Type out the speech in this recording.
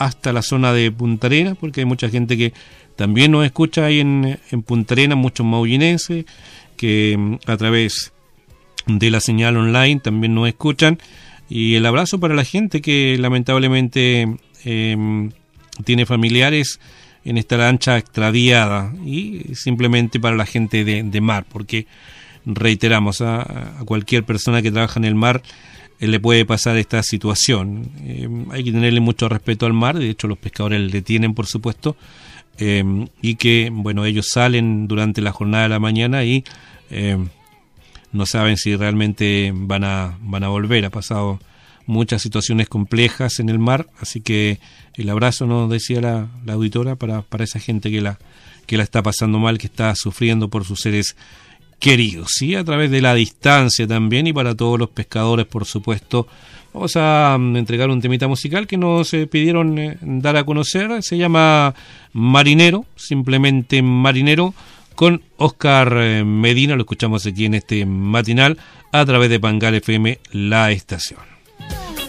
hasta la zona de Punta Arenas, porque hay mucha gente que también nos escucha ahí en Punta Arenas, muchos maullinenses que a través de la señal online también nos escuchan. Y el abrazo para la gente que lamentablemente tiene familiares en esta lancha extraviada, y simplemente para la gente de mar, porque reiteramos, a cualquier persona que trabaja en el mar le puede pasar esta situación. Hay que tenerle mucho respeto al mar, de hecho los pescadores le tienen, por supuesto, y que, bueno, ellos salen durante la jornada de la mañana y no saben si realmente van a volver. Ha pasado muchas situaciones complejas en el mar, así que el abrazo, nos decía la auditora, para esa gente que la está pasando mal, que está sufriendo por sus seres queridos, ¿sí? A través de la distancia también, y para todos los pescadores, por supuesto. Vamos a entregar un temita musical que nos pidieron dar a conocer. Se llama Marinero, simplemente Marinero, con Oscar Medina. Lo escuchamos aquí en este matinal a través de Pangal FM, la estación.